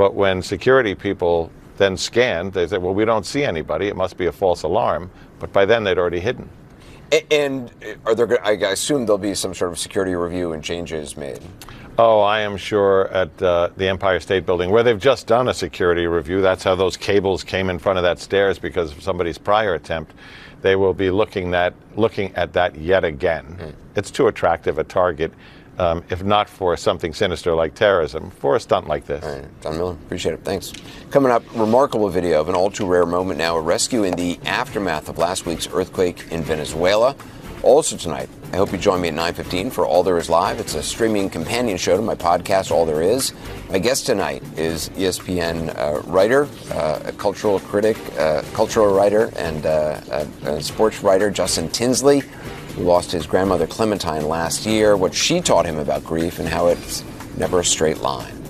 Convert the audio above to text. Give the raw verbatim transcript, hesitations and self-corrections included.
But when security people then scanned, they said, well, we don't see anybody. It must be a false alarm. But by then, they'd already hidden. And are there? I assume there'll be some sort of security review and changes made. Oh, I am sure at uh, the Empire State Building, where they've just done a security review. That's how those cables came in front of that stairs because of somebody's prior attempt. They will be looking at looking at that yet again. Mm. It's too attractive a target, um, if not for something sinister like terrorism, for a stunt like this. All right, Don Miller, appreciate it. Thanks. Coming up, remarkable video of an all-too-rare moment now, a rescue in the aftermath of last week's earthquake in Venezuela. Also tonight, I hope you join me at nine fifteen for All There Is Live. It's a streaming companion show to my podcast, All There Is. My guest tonight is E S P N uh, writer, uh, a cultural critic, uh, cultural writer, and uh, a, a sports writer, Justin Tinsley, who lost his grandmother Clementine last year, what she taught him about grief and how it's never a straight line.